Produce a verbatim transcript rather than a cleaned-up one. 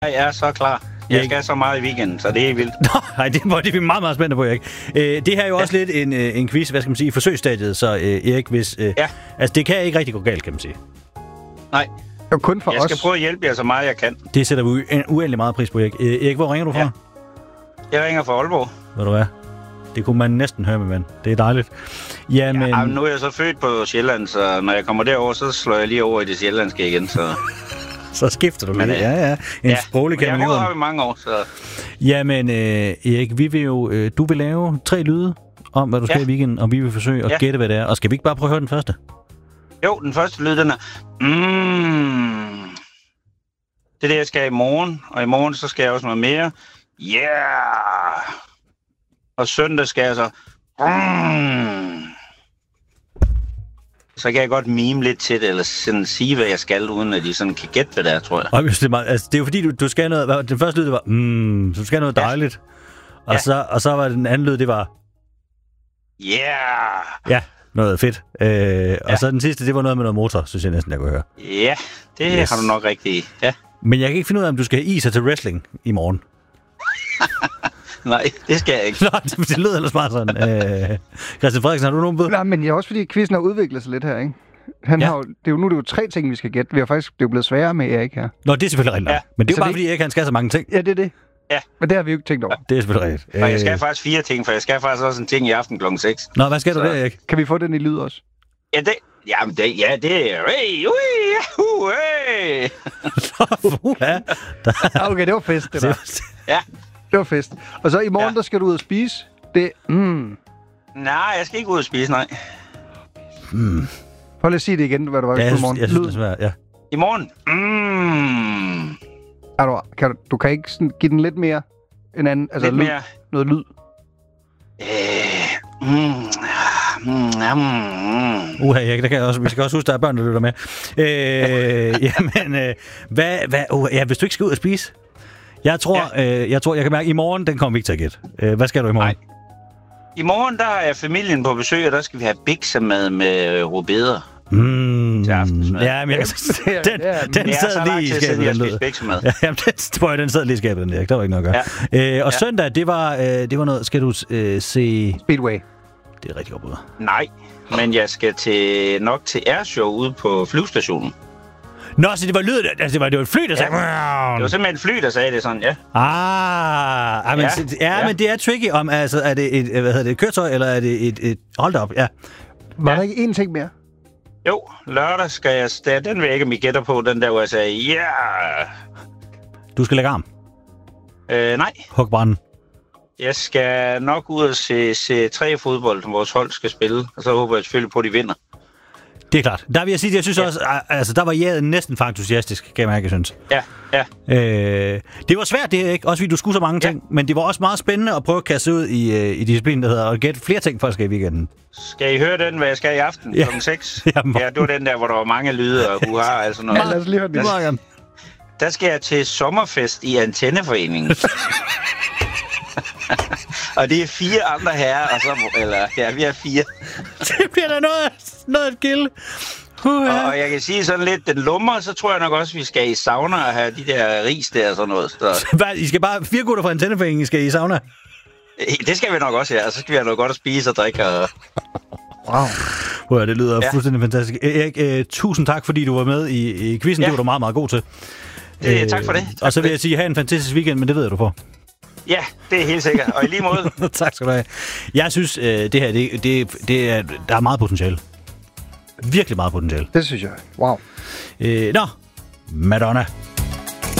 Jeg er så klar. Jeg skal så meget i weekenden, så det er vildt. Nej, det, det er vi meget, meget spændte på, Erik. Øh, det her er jo ja. også lidt en, en quiz, hvad skal man sige, i forsøgsstadiet, så øh, Erik, hvis... Øh, ja. Altså, det kan ikke rigtig gå galt, kan man sige. Nej. Det er kun for jeg os. skal prøve at hjælpe jer så meget, jeg kan. Det sætter vi u- uendelig meget pris på, Erik. Øh, Erik, hvor ringer du fra? Ja. Jeg ringer fra Aalborg. Ved du hvad? Det kunne man næsten høre med, ven. Det er dejligt. Jamen... Ja, nu er jeg så født på Sjælland, så når jeg kommer derover, så slår jeg lige over i det sjællandske igen, så... Så skifter du lige. Ja, ja. En ja, sproglig kan man jeg har i mange år, så... Jamen, øh, Erik, vi vil jo... Øh, du vil lave tre lyde om, hvad du skal ja. i weekenden, og vi vil forsøge at ja. gætte, hvad det er. Og skal vi ikke bare prøve at høre den første? Jo, den første lyd, den er... Mm. Det er det, jeg skal i morgen, og i morgen så skal jeg også noget mere. Yeah! Og søndag skal jeg så... Mm. Så kan jeg godt mime lidt til det, eller sådan sige, hvad jeg skal, uden at de sådan kan gætte, hvad det er, tror jeg. Og det, er meget, altså, det er jo fordi, du, du skal noget... Den første lyd, det var... Mm, så du skal noget dejligt. Ja. Og, ja. så, og så var den anden lyd, det var... Yeah! Ja, noget fedt. Øh, ja. Og så den sidste, det var noget med noget motor, synes jeg næsten, jeg kunne høre. Ja, det yes. har du nok rigtigt i. Ja. Men jeg kan ikke finde ud af, om du skal have is til wrestling i morgen. Nej, det skal jeg ikke. Nå, det, det lyder ellers bare sådan. Øh, Christian Frederiksen, har du nogen bud? Nej, men jeg er også fordi, quizzen har udviklet sig lidt her, ikke? Han ja. har jo, det er jo, nu er det jo tre ting, vi skal gætte. Vi har faktisk, det er jo blevet sværere med Erik her. Nå, det er selvfølgelig rigtigt. Ja. Men det er jo bare, det... fordi Erik han skal så mange ting. Ja, det er det. Ja. Men det har vi jo ikke tænkt over. Det er selvfølgelig rigtigt. Og jeg skal faktisk fire ting, for jeg skal faktisk også en ting i aften klokken seks. Nå, hvad skal så... du der, Erik? Kan vi få den i lyd også? Ja, det... Jamen, det, ja, det er... Hey, ui, uh, hey. Okay, det var fest, det der. Ja. Det var fest. Og så i morgen, ja. der skal du ud og spise. Det... Mm. Nej, jeg skal ikke ud og spise, nej. Mm. Prøv lige at sige det igen, hvad du var ja, i morgen. Jeg synes, det er svært, ja. I morgen? Mm. Er du, kan du, du kan ikke sådan give den lidt mere en anden... Altså lidt lyd, mere? Noget lyd. Øh... Mm. Mm, mm. Uha, Erik, der kan jeg også, vi skal også huske, der er børn, der lytter med. Øh, jamen, øh, hvad, hvad, uh, ja, hvis du ikke skal ud og spise. Jeg tror, ja. øh, jeg tror, jeg kan mærke, at i morgen, den kommer vi ikke til at gætte. Øh, hvad skal du i morgen? Nej. I morgen, der er familien på besøg, og der skal vi have biksemad med rødbeder. Mm. Til aftensmad. Ja, men jeg kan den, den, den sad lige i skabet, den lød. Ja, jamen, den, tror jeg, den sad lige i skabet, den Erik. Der var ikke noget at gøre. Ja. Øh, og ja. søndag, det var, øh, det var noget, skal du øh, se... Speedway. Det er rigtig godt bud. Nej, men jeg skal til nok til airshow ude på flyvestationen. Nå, så det var lydet, altså det var, det var et fly, der sagde... Ja, det var simpelthen et fly, der sagde det sådan, ja. Ah, men, ja, ja, ja. men det er tricky om, altså, er det et, hvad hedder det, et køretøj, eller er det et, et hold op, ja. Var ja. der ikke én ting mere? Jo, lørdag skal jeg... Der, den vil jeg ikke, om I gætter på, den der, hvor jeg sagde, ja. Yeah. Du skal lægge arm? Øh, nej. Hug branden? Jeg skal nok ud og se, se tre fodbold, som vores hold skal spille, og så håber jeg selvfølgelig på, at de vinder. Det er klart. Der vil jeg sige, jeg synes ja. også, altså der var jeg næsten for entusiastisk, kan jeg mærke, jeg synes. Ja, ja. Øh, det var svært, det her, ikke? Også fordi du skulle så mange ja. ting, men det var også meget spændende at prøve at kaste ud i, uh, i disciplinen, der hedder, og gætte flere ting, for at skal i weekenden. Skal I høre den, hvad jeg skal i aften ja. klokken seks? Ja, ja, det var den der, hvor der var mange lyde og huha og alt sådan noget. Ja, lad os lige høre den. Der, der skal jeg til sommerfest i Antenneforeningen. Og det er fire andre herrer, og så... Eller, ja, vi er fire. Det bliver da noget, noget at gilde. Uh-huh. Og jeg kan sige sådan lidt, den lummer, så tror jeg nok også, vi skal i sauna og have de der ris der og sådan noget. Så... Hvad, I skal bare... Fire gutter fra Antenneforeningen skal I sauna? Det skal vi nok også, ja. Og så skal vi have noget godt at spise og drikke. Og... Wow. Uh, det lyder ja. fuldstændig fantastisk. Erik, uh, tusind tak, fordi du var med i, i quizzen. Ja. Det var du meget, meget god til. Det, uh, tak for det. Tak og så vil jeg sige, have en fantastisk weekend, men det ved jeg, du får. Ja, det er helt sikkert. Og i lige måde. Tak skal du have. Jeg synes, uh, det her, det, det, det er, der er meget potentiale. Virkelig meget potentiale. Det synes jeg. Wow. Uh, nå, Madonna.